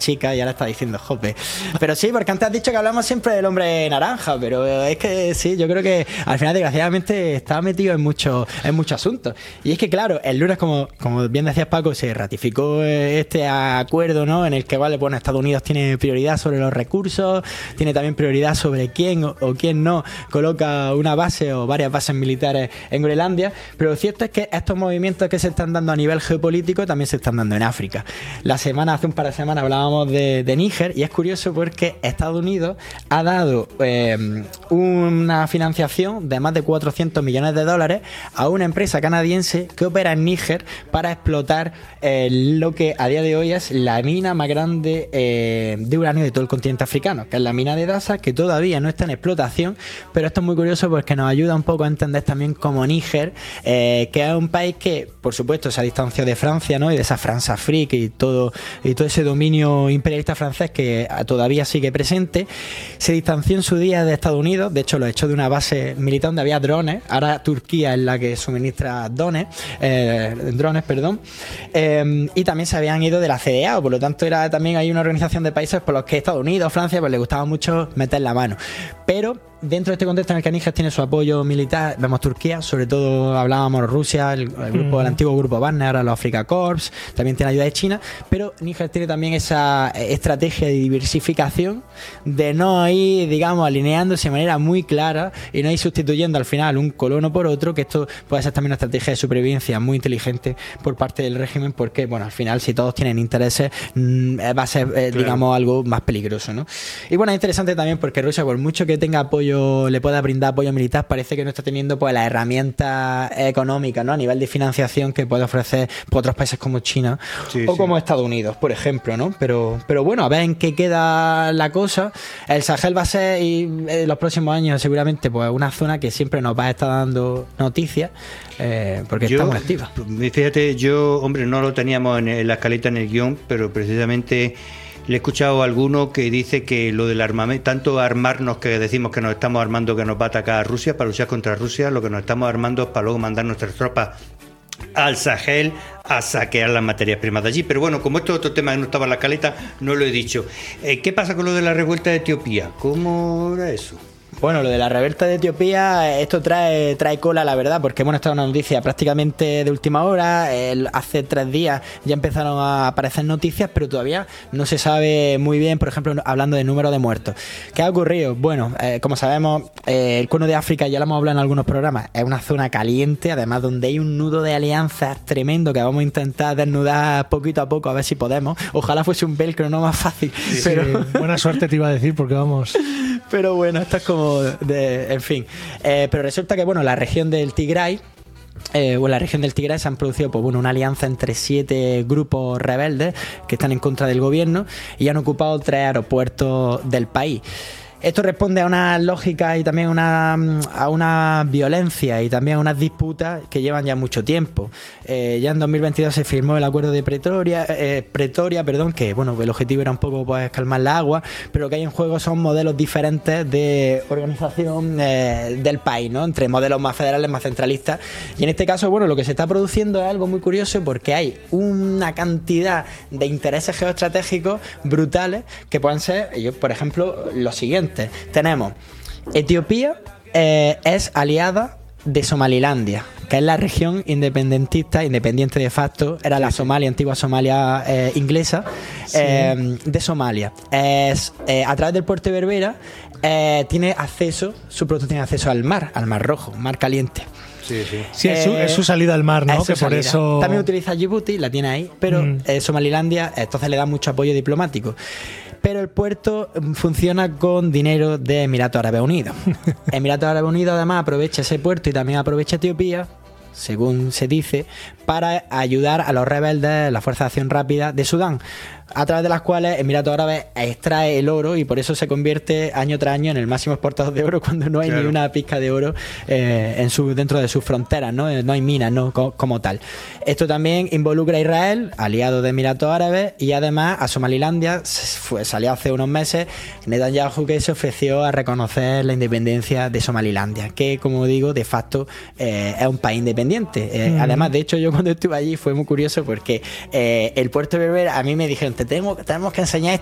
chica y ahora está diciendo jope. Pero sí, porque antes has dicho que hablamos siempre del hombre naranja, pero es que sí, yo creo que al final desgraciadamente está metido en muchos asuntos. Y es que claro, el lunes, como bien decías Paco, se ratificó este acuerdo, ¿no? En el que vale, bueno, Estados Unidos tiene prioridad sobre los recursos, tiene también prioridad sobre quién o quién no coloca una base o varias bases militares en Groenlandia, pero lo cierto es que estos movimientos que se están dando a nivel geopolítico también se están dando en África. Hace un par de semanas hablábamos de Níger, y es curioso porque Estados Unidos ha dado una financiación de más de 400 millones de dólares a una empresa canadiense que opera en Níger para explotar lo que a día de hoy es la mina más grande de uranio de todo el continente africano, que es la mina de Dasa, que todavía no está en explotación, pero esto es muy curioso porque nos ayuda un poco a entender también como Níger, que es un país que, por supuesto, se ha distanciado de Francia, ¿no? Y de esa France-Afrique y todo ese dominio imperialista francés que todavía sigue presente. Se distanció en su día de Estados Unidos, de hecho lo echó de una base militar donde había drones. Ahora Turquía es la que suministra drones, y también se habían ido de la CDAO, por lo tanto también hay una organización de países por los que Estados Unidos, Francia, pues le gustaba mucho meter la mano. Pero dentro de este contexto en el que Níger tiene su apoyo militar, vemos Turquía, sobre todo hablábamos Rusia, el antiguo grupo Wagner, ahora los Africa Corps, también tiene ayuda de China, pero Níger tiene también esa estrategia de diversificación, de no ir, digamos, alineándose de manera muy clara y no ir sustituyendo al final un colono por otro, que esto puede ser también una estrategia de supervivencia muy inteligente por parte del régimen, porque, bueno, al final si todos tienen intereses va a ser, claro, digamos, algo más peligroso, ¿no? Y bueno, es interesante también porque Rusia, por mucho que tenga apoyo, le pueda brindar apoyo militar, parece que no está teniendo pues las herramientas económicas, ¿no? A nivel de financiación que puede ofrecer pues, otros países como China como Estados Unidos, por ejemplo, ¿no? Pero bueno, a ver en qué queda la cosa. El Sahel va a ser, y en los próximos años seguramente, pues una zona que siempre nos va a estar dando noticias, porque está muy activa. Fíjate, hombre, no lo teníamos en la escaleta, en el guión, pero precisamente le he escuchado a alguno que dice que lo del armamento, tanto armarnos, que decimos que nos estamos armando, que nos va a atacar a Rusia, para luchar contra Rusia, lo que nos estamos armando es para luego mandar nuestras tropas al Sahel a saquear las materias primas de allí. Pero bueno, como esto es otro tema que no estaba en la escaleta, no lo he dicho. ¿Qué pasa con lo de la revuelta de Etiopía? ¿Cómo era eso? Bueno, lo de la revuelta de Etiopía, esto trae cola, la verdad, porque bueno, esta es una noticia prácticamente de última hora. Hace 3 días ya empezaron a aparecer noticias, pero todavía no se sabe muy bien, por ejemplo, hablando de número de muertos. ¿Qué ha ocurrido? Bueno, como sabemos, el Cuerno de África, ya lo hemos hablado en algunos programas, es una zona caliente, además donde hay un nudo de alianzas tremendo que vamos a intentar desnudar poquito a poco, a ver si podemos. Ojalá fuese un velcro, no más fácil. Sí, pero buena suerte te iba a decir, porque vamos... Pero bueno, esto es como en fin. Pero resulta que, bueno, la región del Tigray, se han producido pues, bueno, una alianza entre 7 grupos rebeldes que están en contra del gobierno y han ocupado 3 aeropuertos del país. Esto responde a una lógica y también a una violencia y también a unas disputas que llevan ya mucho tiempo. Ya en 2022 se firmó el acuerdo de Pretoria, que bueno, el objetivo era un poco pues, calmar la agua, pero lo que hay en juego son modelos diferentes de organización del país, ¿no? Entre modelos más federales, más centralistas. Y en este caso, bueno, lo que se está produciendo es algo muy curioso porque hay una cantidad de intereses geoestratégicos brutales que pueden ser, por ejemplo, los siguientes. Tenemos Etiopía, es aliada de Somalilandia, que es la región independiente de facto, era la Somalia, antigua Somalia inglesa, de Somalia. A través del puerto de Berbera tiene acceso, su producto tiene acceso al mar Rojo, mar caliente. Sí, es su salida al mar, ¿no? Que por eso... También utiliza Djibouti, la tiene ahí, pero Somalilandia entonces le da mucho apoyo diplomático. Pero el puerto funciona con dinero de Emiratos Árabes Unidos. Emiratos Árabes Unidos además aprovecha ese puerto y también aprovecha Etiopía, según se dice, para ayudar a los rebeldes, la Fuerza de Acción Rápida de Sudán, a través de las cuales Emiratos Árabes extrae el oro y por eso se convierte año tras año en el máximo exportador de oro cuando no hay ni una pizca de oro dentro de sus fronteras, no hay minas, ¿no? como tal. Esto también involucra a Israel, aliado de Emiratos Árabes, y además a Somalilandia. Salió hace unos meses Netanyahu, que se ofreció a reconocer la independencia de Somalilandia, que, como digo, de facto es un país independiente. Además, de hecho, yo cuando estuve allí fue muy curioso porque el puerto de Berbera, a mí me dijeron, tenemos que enseñar